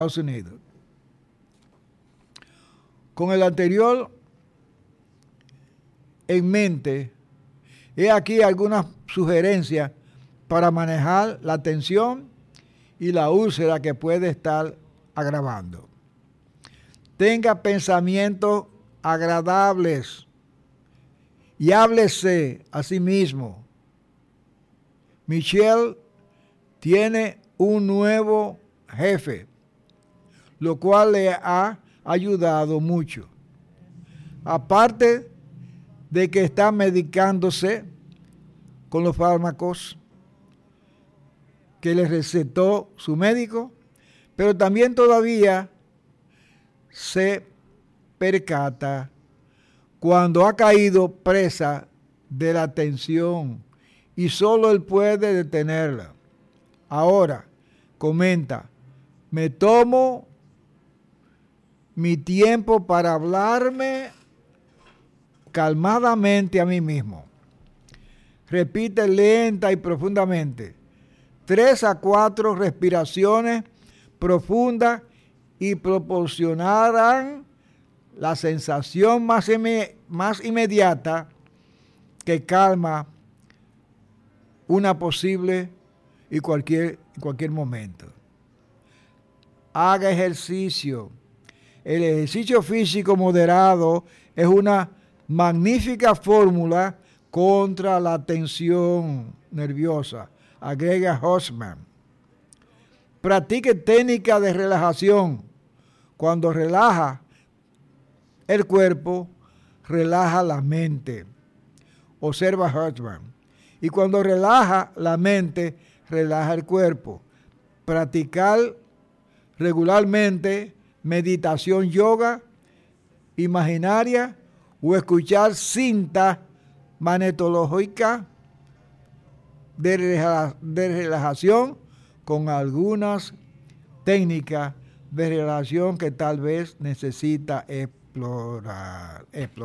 Estados Unidos. Con el anterior en mente, he aquí algunas sugerencias para manejar la tensión y la úlcera que puede estar agravando. Tenga pensamientos agradables y háblese a sí mismo. Michelle tiene un nuevo jefe, lo cual le ha ayudado mucho. Aparte de que está medicándose con los fármacos que le recetó su médico, pero también todavía se percata cuando ha caído presa de la tensión y solo él puede detenerla. Ahora, comenta, me tomo mi tiempo para hablarme calmadamente a mí mismo. Repite lenta y profundamente 3 a 4 respiraciones profundas y proporcionarán la sensación más inmediata que calma una posible y cualquier momento. Haga ejercicio. El ejercicio físico moderado es una magnífica fórmula contra la tensión nerviosa, agrega Hosman. Practique técnica de relajación. Cuando relaja el cuerpo, relaja la mente. Observa Hosman. Y cuando relaja la mente, relaja el cuerpo. Practicar regularmente meditación yoga imaginaria o escuchar cinta magnetológica de relajación con algunas técnicas de relajación que tal vez necesita explotar.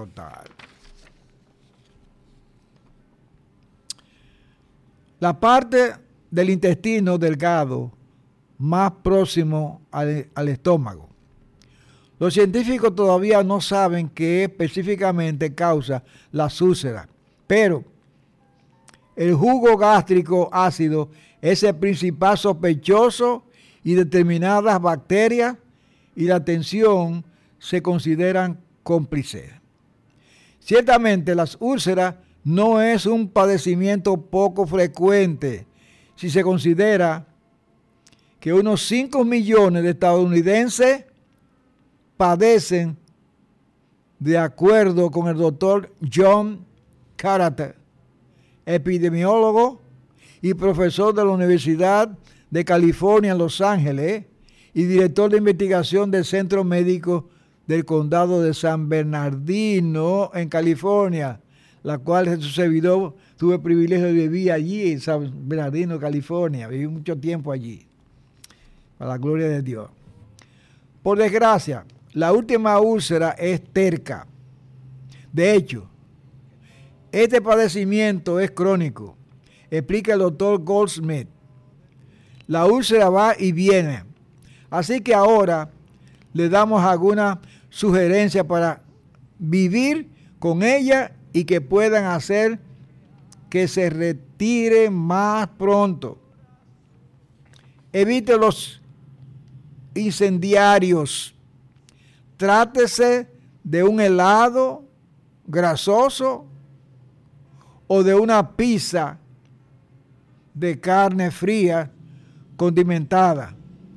La parte del intestino delgado más próximo al estómago. Los científicos todavía no saben qué específicamente causa las úlceras, pero el jugo gástrico ácido es el principal sospechoso y determinadas bacterias y la tensión se consideran cómplices. Ciertamente las úlceras no es un padecimiento poco frecuente si se considera que unos 5 millones de estadounidenses padecen, de acuerdo con el doctor John Carter, epidemiólogo y profesor de la Universidad de California en Los Ángeles y director de investigación del Centro Médico del Condado de San Bernardino en California, la cual su servidor tuve el privilegio de vivir allí en San Bernardino, California. Viví mucho tiempo allí, para la gloria de Dios. Por desgracia, la última úlcera es terca. De hecho, este padecimiento es crónico, explica el doctor Goldsmith. La úlcera va y viene. Así que ahora le damos algunas sugerencias para vivir con ella y que puedan hacer que se retire más pronto. Evite los incendiarios. Trátese de un helado grasoso o de una pizza de carne fría condimentada.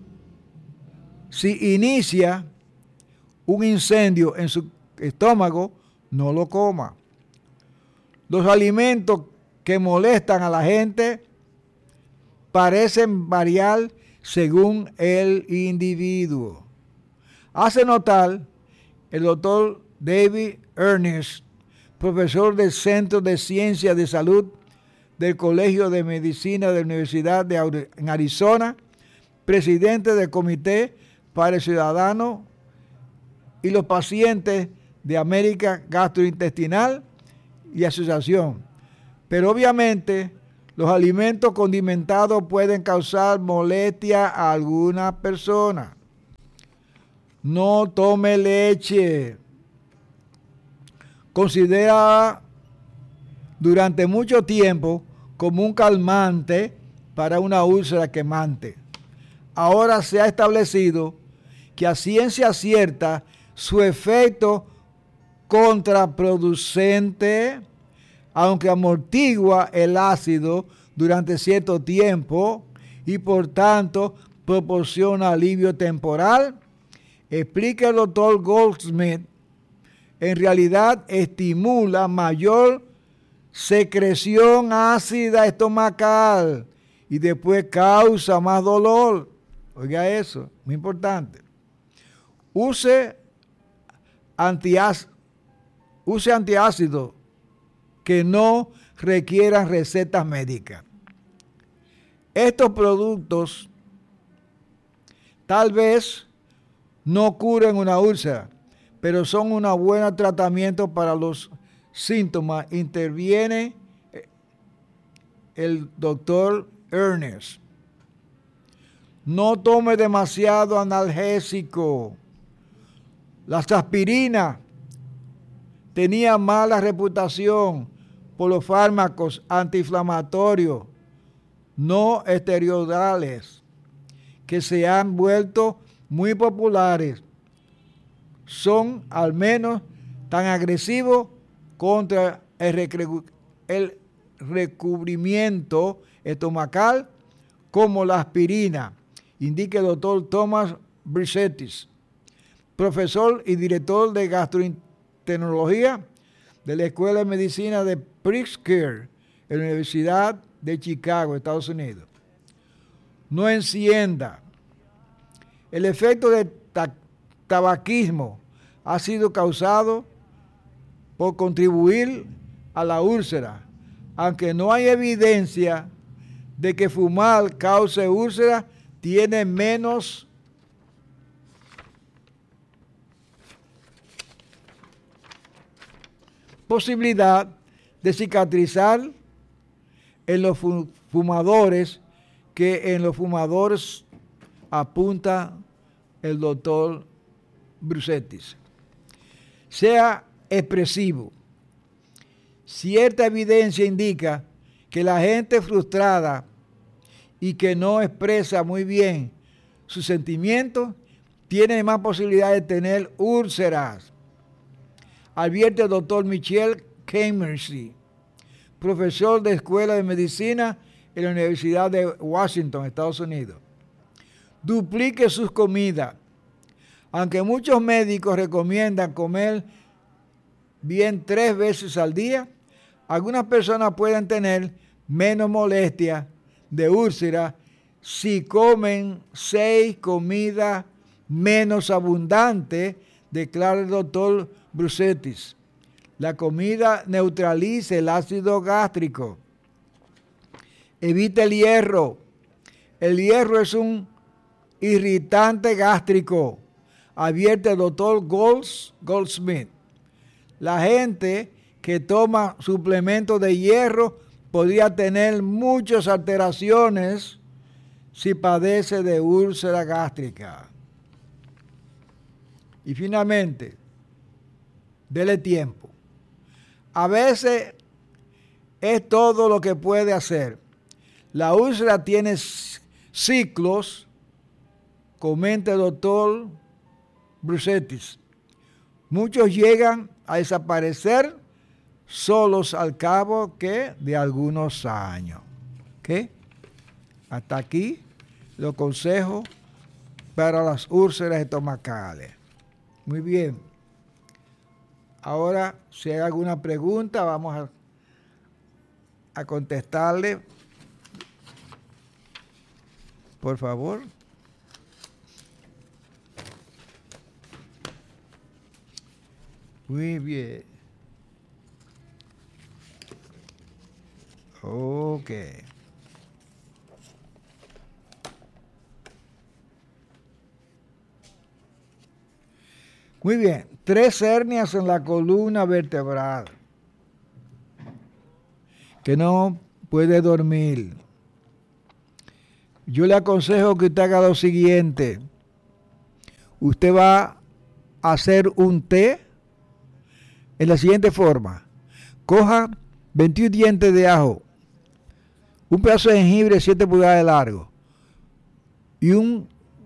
Si inicia un incendio en su estómago, no lo coma. Los alimentos que molestan a la gente parecen variar según el individuo. Hace notar el doctor David Ernest, profesor del Centro de Ciencias de Salud del Colegio de Medicina de la Universidad en Arizona, presidente del Comité para el Ciudadano y los Pacientes de América Gastrointestinal y Asociación. Pero obviamente los alimentos condimentados pueden causar molestia a algunas personas. No tome leche. Considera durante mucho tiempo como un calmante para una úlcera quemante. Ahora se ha establecido que a ciencia cierta su efecto contraproducente, aunque amortigua el ácido durante cierto tiempo y por tanto proporciona alivio temporal, explica el doctor Goldsmith, en realidad estimula mayor secreción ácida estomacal y después causa más dolor. Oiga eso, muy importante. Use antiácidos que no requieran recetas médicas. Estos productos tal vez no curen una úlcera, pero son un buen tratamiento para los síntomas. Interviene el doctor Ernest. No tome demasiado analgésico. Las aspirinas tenían mala reputación por los fármacos antiinflamatorios no esteroidales que se han vuelto muy populares. Son al menos tan agresivos contra el recubrimiento estomacal como la aspirina, indica el doctor Thomas Brisettis, profesor y director de gastroenterología de la Escuela de Medicina de Pritzker en la Universidad de Chicago, Estados Unidos. No encienda. El efecto del tabaquismo ha sido causado por contribuir a la úlcera, aunque no hay evidencia de que fumar cause úlcera, tiene menos posibilidad de cicatrizar en los fumadores que en los fumadores, apunta el doctor Brisettis. Sea expresivo. Cierta evidencia indica que la gente frustrada y que no expresa muy bien sus sentimientos tiene más posibilidad de tener úlceras. Advierte el doctor Michel Cammercy, profesor de Escuela de Medicina en la Universidad de Washington, Estados Unidos. Duplique sus comidas. Aunque muchos médicos recomiendan comer bien 3 veces al día, algunas personas pueden tener menos molestia de úlcera si comen 6 comidas menos abundantes, declara el doctor Brisettis. La comida neutraliza el ácido gástrico. Evita el hierro. El hierro es un irritante gástrico, advierte el doctor Goldsmith. La gente que toma suplementos de hierro podría tener muchas alteraciones si padece de úlcera gástrica. Y finalmente, dele tiempo. A veces es todo lo que puede hacer. La úlcera tiene ciclos, comenta el doctor Brisettis. Muchos llegan a desaparecer solos al cabo de algunos años. ¿Qué? Hasta aquí los consejos para las úlceras estomacales. Muy bien. Ahora, si hay alguna pregunta, vamos a contestarle. Por favor. Muy bien. Ok. Muy bien. 3 hernias en la columna vertebral. Que no puede dormir. Yo le aconsejo que usted haga lo siguiente. usted va a hacer un té en la siguiente forma. Coja 21 dientes de ajo, un pedazo de jengibre 7 pulgadas de largo y un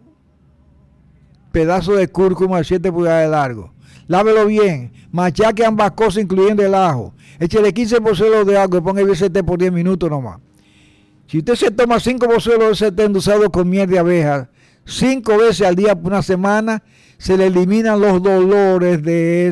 pedazo de cúrcuma de 7 pulgadas de largo. Lávelo bien, machaque ambas cosas incluyendo el ajo. Échele 15 porciones de agua y ponga ese té por 10 minutos nomás. Si usted se toma 5 porciones de ese té endulzado con miel de abeja 5 veces al día por una semana, se le eliminan los dolores de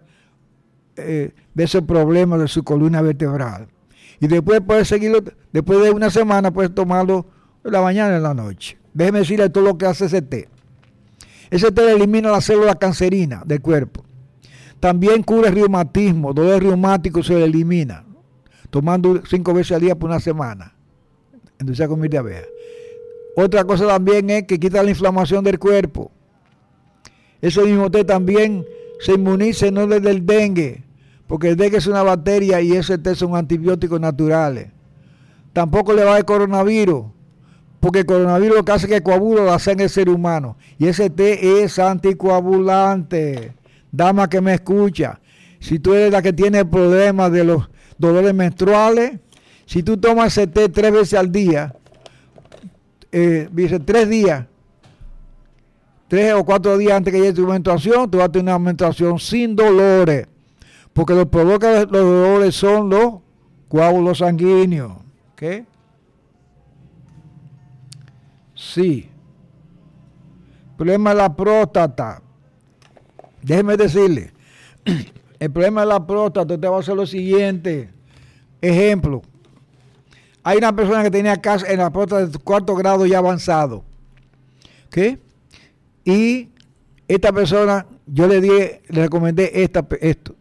ese problema de su columna vertebral. Y después puede seguirlo, después de una semana puede tomarlo en la mañana y en la noche. Déjeme decirle todo lo que hace ese té. Ese té elimina las células cancerígenas del cuerpo. También cura el reumatismo, dolor reumático se le elimina, tomando 5 veces al día por una semana. Endulzado con miel de abeja. Otra cosa también es que quita la inflamación del cuerpo. Ese mismo té también se inmuniza no desde el dengue, porque el dengue es una bacteria y ese té son antibióticos naturales. Tampoco le va el coronavirus, porque el coronavirus lo que hace es que coagula la sangre del ser humano. Y ese té es anticoagulante. Dama que me escucha, si tú eres la que tiene problemas de los dolores menstruales, si tú tomas ese té 3 veces al día, dice 3 días, 3 o 4 días antes que llegue tu menstruación, tú vas a tener una menstruación sin dolores, porque lo que provoca los dolores son los coágulos sanguíneos. ¿Ok? Sí. El problema es la próstata. Déjeme decirle, el problema de la próstata, usted va a hacer lo siguiente. Ejemplo, hay una persona que tenía cáncer en la próstata de 4º grado ya avanzado. ¿Ok? Y esta persona, yo le recomendé esto.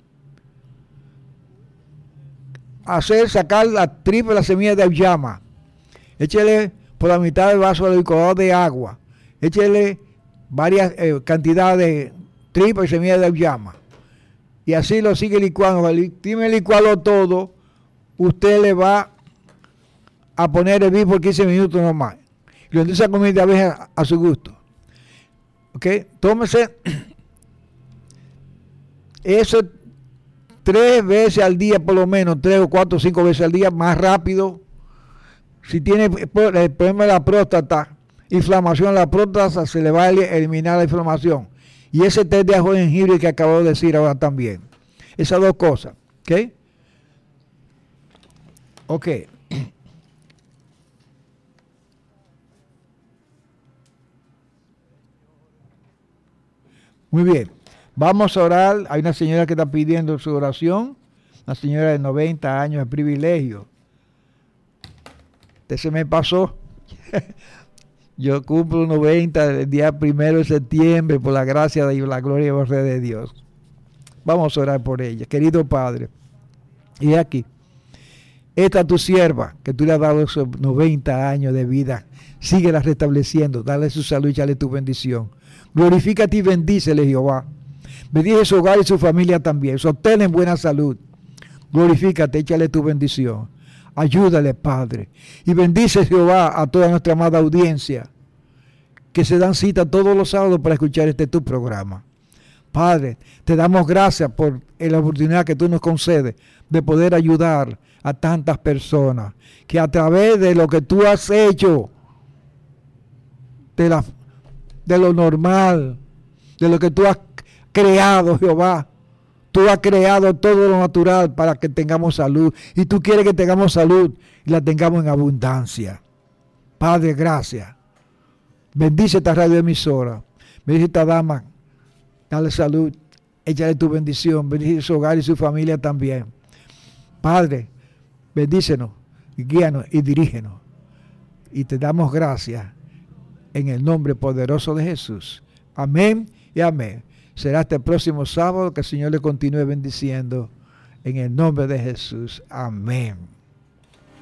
Sacar la tripa de la semilla de auyama. Échele por la mitad del vaso del licuador de agua. Échele varias cantidades de tripa y semilla de auyama. Y así lo sigue licuando. Tiene licuado todo. Usted le va a poner el hervir por 15 minutos nomás. Y lo endulza con miel de abeja a su gusto. ¿Ok? Tómese eso 3 veces al día, por lo menos, 3 o 4 o 5 veces al día, más rápido. Si tiene el problema de la próstata, inflamación de la próstata, se le va a eliminar la inflamación. Y ese té de ajo y jengibre que acabo de decir ahora también. Esas 2 cosas. ¿Ok? Ok. Muy bien. Vamos a orar. Hay una señora que está pidiendo su oración. Una señora de 90 años de privilegio. Se me pasó. Yo cumplo 90 el día 1 de septiembre por la gracia y la gloria de Dios. Vamos a orar por ella. Querido Padre, y aquí, esta tu sierva, que tú le has dado esos 90 años de vida, síguela restableciendo, dale su salud y dale tu bendición. Glorifícate y bendícele, Jehová. Bendice su hogar y su familia también. Sosténle en buena salud. Glorifícate, échale tu bendición. Ayúdale, Padre. Y bendice, Jehová, a toda nuestra amada audiencia que se dan cita todos los sábados para escuchar tu programa. Padre, te damos gracias por la oportunidad que tú nos concedes de poder ayudar a tantas personas que a través de lo que tú has hecho, de lo normal, de lo que tú has creado, Jehová, tú has creado todo lo natural para que tengamos salud. Y tú quieres que tengamos salud y la tengamos en abundancia. Padre, gracias. Bendice esta radioemisora. Bendice esta dama. Dale salud. Échale tu bendición. Bendice su hogar y su familia también. Padre, bendícenos, guíanos y dirígenos. Y te damos gracias en el nombre poderoso de Jesús. Amén y amén. Será este próximo sábado que el Señor le continúe bendiciendo en el nombre de Jesús. Amén.